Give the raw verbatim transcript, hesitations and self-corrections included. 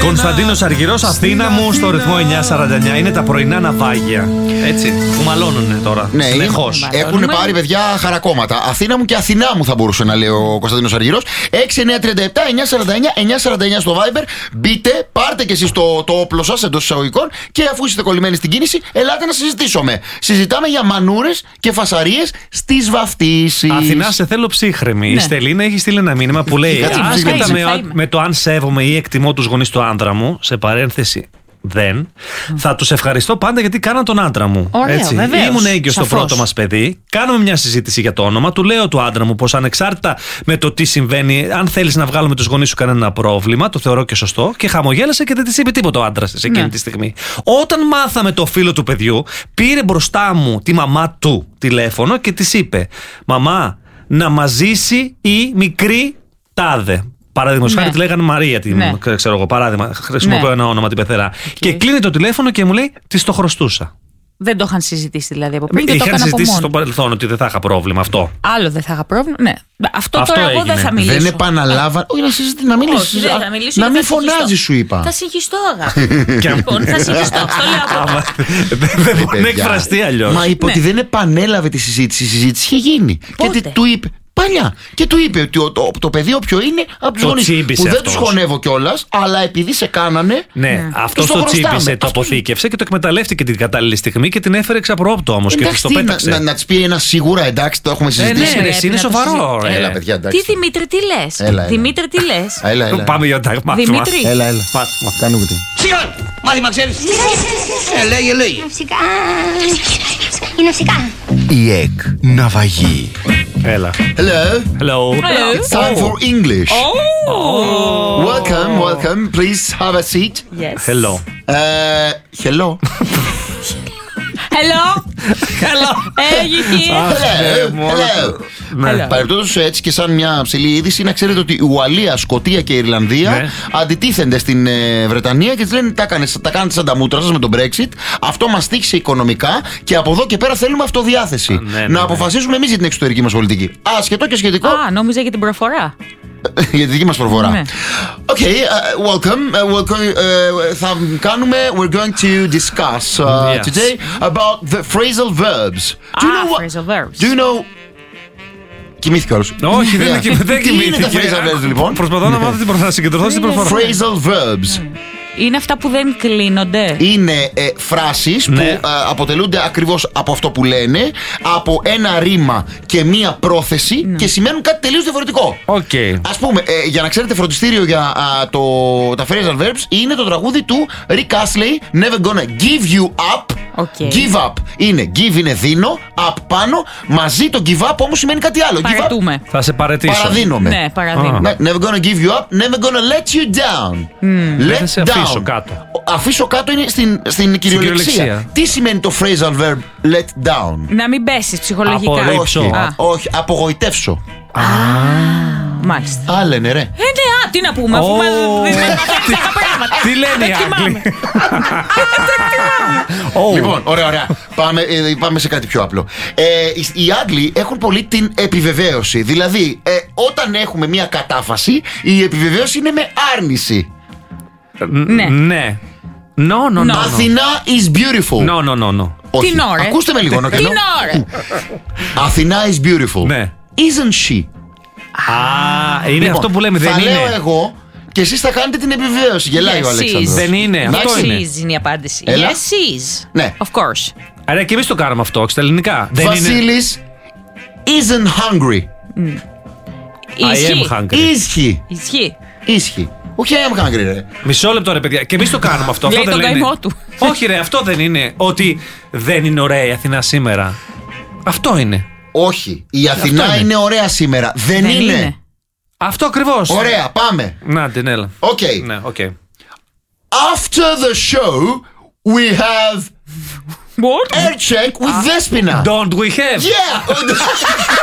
Κωνσταντίνος Αργυρός, Αθήνα μου, στο ρυθμό εννιά σαράντα εννιά. Είναι τα πρωινά ναυάγια. Έτσι, που μαλώνουνε τώρα. Ναι, συνεχώς. Έχουν πάρει παιδιά χαρακόμματα. Αθήνα μου και Αθηνά μου θα μπορούσε να λέει ο Κωνσταντίνος Αργυρός. έξι εννιά τρία επτά εννιά σαράντα εννιά εννιά σαράντα εννιά στο Viber. Μπείτε, πάρτε και εσείς το, το όπλο σας εντός εισαγωγικών και αφού είστε κολλημένοι στην κίνηση, ελάτε να συζητήσουμε. Συζητάμε για μανούρες και φασαρίες στις βαφτίσεις. Αθηνά, σε θέλω ψύχρεμη. Ναι. Η Στελίνα έχει στείλει ένα μήνυμα που λέει: άσχετα με, με το αν σέβομαι ή εκτιμώ τους γονείς του άντρα μου, σε παρένθεση. Δεν. Mm. Θα τους ευχαριστώ πάντα γιατί κάναν τον άντρα μου. Ωραίο, έτσι. Ήμουν έγκυος στο πρώτο μας παιδί. Κάνουμε μια συζήτηση για το όνομα. Του λέω του άντρα μου πως ανεξάρτητα με το τι συμβαίνει, αν θέλεις να βγάλουμε τους γονείς σου κανένα πρόβλημα, το θεωρώ και σωστό. Και χαμογέλασε και δεν της είπε τίποτα ο άντρας σε εκείνη ναι. τη στιγμή. Όταν μάθαμε το φίλο του παιδιού, πήρε μπροστά μου τη μαμά του τηλέφωνο και της είπε: μαμά, να μας ζήσει η μικρή τάδε. Παράδειγμα, χάρη ναι. τη λέγανε Μαρία, την, ναι. ξέρω εγώ, παράδειγμα. Χρησιμοποιώ ναι. ένα όνομα την πεθερά. Okay. Και κλείνει το τηλέφωνο και μου λέει: της το χρωστούσα. Δεν το είχαν συζητήσει δηλαδή από πριν. Είχαν συζητήσει στο παρελθόν ότι δεν θα είχα πρόβλημα αυτό. Άλλο δεν θα είχα πρόβλημα. Ναι. Αυτό, αυτό τώρα έγινε. Εγώ δεν θα μιλήσω. Δεν επαναλάβα. Όχι, να συζητήσει, να μιλήσει. Να μην φωνάζει, σου είπα. Θα συγχυστώ, αγάπη. Λοιπόν, θα συγχυστώ. Δεν μπορεί να εκφραστεί αλλιώς. Μα είπε ότι δεν επανέλαβε τη συζήτηση. Η συζήτηση είχε γίνει. Και του είπε. Παλιά. Και του είπε ότι το, το, το παιδί όποιο είναι από τους γονείς που δεν τους χωνεύω κιόλας, αλλά επειδή σε κάνανε. Ναι, mm. αυτό το τσίμπησε, το αποθήκευσε και το εκμεταλλεύτηκε την κατάλληλη στιγμή και την έφερε εξαπρόπτω όμως και της το πέταξε. Να, να, να της πει ένα σίγουρα, εντάξει, το έχουμε συζητήσει. Ε, ναι, ναι, είναι σοβαρό. Ε. Έλα, παιδιά, εντάξει. Τι Δημήτρη, τι λες. Έλα, έλα. Δημήτρη, τι λες. Έλα, έλα. Πάμε για τα μάθημα. Δημήτρη. Έλα, έλα. Κάνουμε τι. Σιγά, μάθημα ξέρεις. Ε, λέγε, λέγε. Είναι φυσικά. Η ΕΚ ναυαγή. Έλα. Hello. Hello. Hello. It's time for English. Oh. oh. Welcome, welcome. Please have a seat. Yes. Hello. Uh, hello. Hello. Hello. Hello. Hello. Παρεπτόντως έτσι και σαν μια ψηλή είδηση, να ξέρετε ότι η Ουαλία, Σκωτία και η Ιρλανδία ναι. αντιτίθενται στην ε, Βρετανία και της λένε τα, κάνετε, τα κάνετε σαν τα μούτρα σας με τον Brexit. Αυτό μας τύχησε οικονομικά και από εδώ και πέρα θέλουμε αυτοδιάθεση. Α, ναι, ναι, να αποφασίσουμε εμείς για την εξωτερική μας πολιτική. Ασχετό και σχετικό. Α, νόμιζα για την προφορά. Για τη δική μας προφορά. Ναι. Okay, uh, welcome. Uh, welcome. Uh, θα κάνουμε. We're going to discuss uh, yes. today about the phrasal verbs. Do you know what? Phrasal verbs. Do you know? Κοιμήθηκε όλος. Όχι, δεν κοιμήθηκε. Τι είναι τα phrasal verbs λοιπόν? Προσπαθώ να μάθω την προφορά, συγκεντρωθώ στην προφορά. Phrasal verbs. Είναι αυτά που δεν κλείνονται. Είναι ε, φράσεις ναι. που ε, αποτελούνται ακριβώς από αυτό που λένε, από ένα ρήμα και μία πρόθεση ναι. και σημαίνουν κάτι τελείως διαφορετικό. Okay. Ας πούμε, ε, για να ξέρετε φροντιστήριο για α, το, τα phrasal verbs είναι το τραγούδι του Rick Astley, Never Gonna Give You Up. Okay. Give up είναι give είναι δίνω, up πάνω. Μαζί το give up όμως σημαίνει κάτι άλλο. Παρετούμε. Θα σε παρετήσω. Παραδίνομαι. Ναι, παραδίνομαι. Ah. Never gonna give you up, never gonna let you down. Mm. Let σε down. Αφήσω κάτω. Αφήσω κάτω είναι στην, στην κυριολεξία. Τι σημαίνει το phrasal verb let down? Να μην πέσεις ψυχολογικά. Απορρίψω. Όχι, όχι, απογοητεύσω. Α, μάλιστα. Α, λένε ρε. Ε, ναι, α, τι να πούμε, αφού μας δίνουν τα πράγματα. Τι λένε οι Άγγλοι. Λοιπόν, ωραία, ωραία. Πάμε, ε, πάμε σε κάτι πιο απλό. Ε, οι Άγγλοι έχουν πολύ την επιβεβαίωση. Δηλαδή, ε, όταν έχουμε μια κατάφαση, η επιβεβαίωση είναι με άρνηση. Ναι. Ναι. No, no, no. Αθηνά is beautiful. No, no, no, no. Όχι. Την ώρα. Ακούστε με λίγο. Την ώρα. Αθηνά is beautiful. Ναι. Isn't she? Α, είναι λοιπόν, αυτό που λέμε, δεν θα είναι. Θα λέω εγώ και εσείς θα κάνετε την επιβεβαίωση. Γελάει yes, ο Αλέξανδρος. Δεν είναι, αυτό yes, είναι. Yes, είναι η απάντηση. Έλα. Yes, is. Ναι. Of course. Άρα και εμείς το κάνουμε αυτό, στα ελληνικά. Βασίλης isn't hungry. Mm. I am hungry. Isχυ. Ισχύει. Isχυ. Όχι, I am hungry, ρε. Μισό λεπτό, ρε παιδιά. Και εμείς το κάνουμε αυτό. Λέει αυτό τον δεν λένε. του. Όχι, ρε, αυτό δεν είναι. Ότι δεν είναι ωραία η Αθηνά σήμερα. Αυτό είναι. Όχι. Η Αθηνά είναι. είναι ωραία σήμερα. Δεν, δεν είναι. είναι. Αυτό ακριβώς. Ωραία, πάμε. Να την έλα. Οκ. Okay. Ναι, okay. After the show, we have What? air check with Despina. Don't we have? Yeah.